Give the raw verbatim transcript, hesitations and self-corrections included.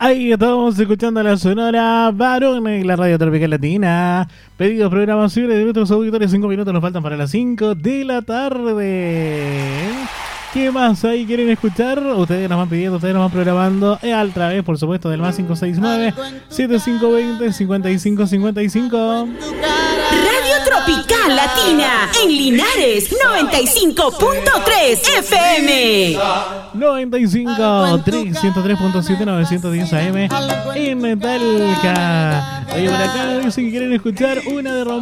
Ahí estamos escuchando la Sonora Varones, la Radio Tropical Latina. Pedidos, programación de nuestros auditores. Cinco minutos nos faltan para las cinco de la tarde. ¿Qué más ahí quieren escuchar? Ustedes nos van pidiendo, ustedes nos van programando a través, por supuesto, del más cinco seis nueve, siete cinco dos cero, cinco cinco cinco cinco. Radio Tropical Latina en Linares, noventa y cinco punto tres F M. noventa y cinco, ciento tres punto siete, novecientos diez A M en Talca. Oye, por acá dicen que quieren escuchar una de Romeo.